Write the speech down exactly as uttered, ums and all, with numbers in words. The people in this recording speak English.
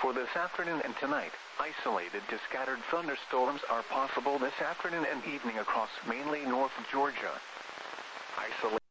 For this afternoon and tonight, isolated to scattered thunderstorms are possible this afternoon and evening across mainly North Georgia. Isolated